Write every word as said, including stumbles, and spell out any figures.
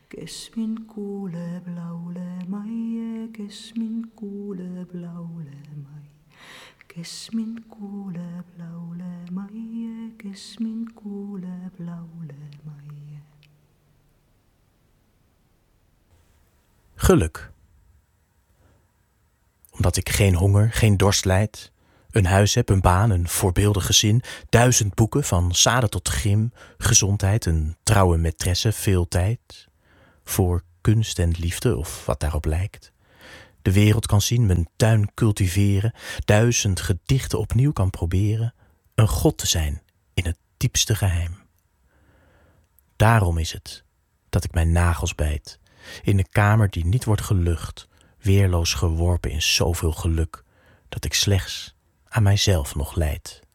Kes min koele blauwe mai, kes min koele blauwe mai. Kes min koele blauwe mai, kes min koele blauwe mai. Geluk. Omdat ik geen honger, geen dorst lijd, een huis heb, een baan, een voorbeeldig gezin, duizend boeken van Sade tot Grim, gezondheid, een trouwe maîtresse, veel tijd voor kunst en liefde of wat daarop lijkt. De wereld kan zien, mijn tuin cultiveren, duizend gedichten opnieuw kan proberen, een god te zijn in het diepste geheim. Daarom is het dat ik mijn nagels bijt, in een kamer die niet wordt gelucht, weerloos geworpen in zoveel geluk, dat ik slechts aan mijzelf nog lijd.